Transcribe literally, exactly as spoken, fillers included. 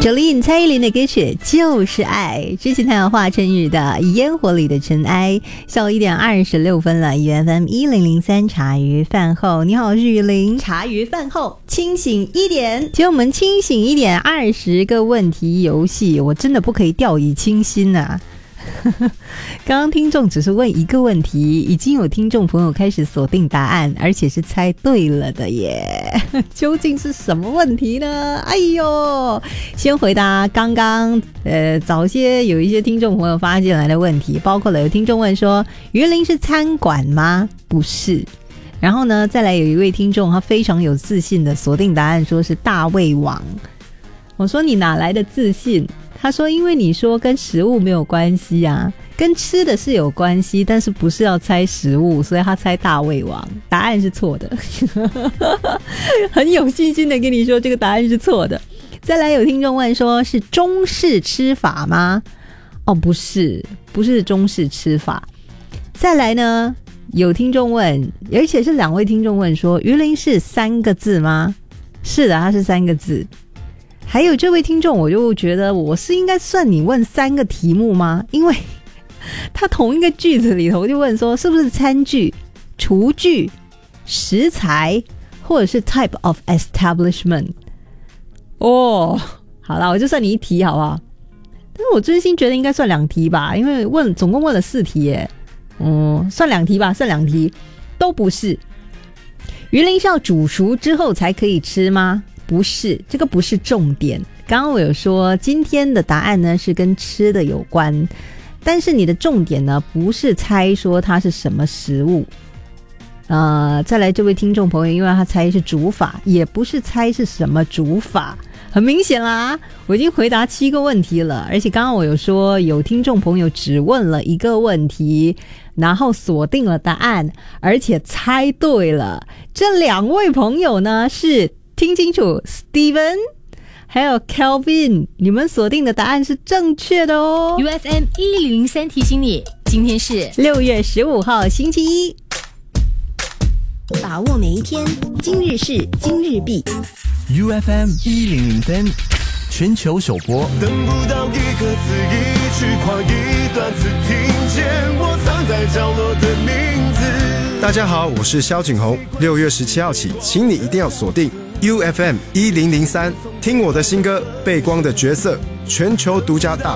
九零蔡依林的歌曲就是爱，之前他有华晨宇的烟火里的尘埃。下午一点二十六分了， U F M 一零零三茶余饭后，你好，我是雨林。茶余饭后清醒一点，请我们清醒一点，二十个问题游戏，我真的不可以掉以轻心啊。刚刚听众只是问一个问题，已经有听众朋友开始锁定答案，而且是猜对了的耶。究竟是什么问题呢？哎呦，先回答刚刚呃早些有一些听众朋友发进来的问题，包括了有听众问说鱼鳞是餐馆吗？不是。然后呢，再来有一位听众他非常有自信的锁定答案，说是大胃王。我说你哪来的自信？他说因为你说跟食物没有关系啊，跟吃的是有关系，但是不是要猜食物，所以他猜大胃王。答案是错的。很有信心的跟你说这个答案是错的。再来有听众问说是中式吃法吗？哦，不是，不是中式吃法。再来呢，有听众问，而且是两位听众问说鱼鳞是三个字吗？是的，它是三个字。还有这位听众，我就觉得我是应该算你问三个题目吗？因为他同一个句子里头就问说是不是餐具、厨具、食材或者是 type of establishment。 哦，好啦，我就算你一题好不好？但是我真心觉得应该算两题吧，因为问总共问了四题耶。嗯，算两题吧，算两题都不是。鱼鳞是要煮熟之后才可以吃吗？不是，这个不是重点。刚刚我有说今天的答案呢是跟吃的有关，但是你的重点呢不是猜说它是什么食物。呃，再来这位听众朋友，因为他猜是煮法，也不是猜是什么煮法。很明显啦，我已经回答七个问题了，而且刚刚我有说有听众朋友只问了一个问题，然后锁定了答案，而且猜对了。这两位朋友呢是听清楚 Steven 还有 Kelvin， 你们锁定的答案是正确的哦。 U F M 一零零三提醒你，今天是六月十五号星期一， 把握每一天，今日事今日毕。 U F M 一零零三全球首播。 等不到一个字，一句话，一段字，听见我藏在角落的名字。 大家好，我是萧景宏。六月十七号起，请你一定要锁定 U F M 一零零三，听我的新歌《背光的角色》，全球独家大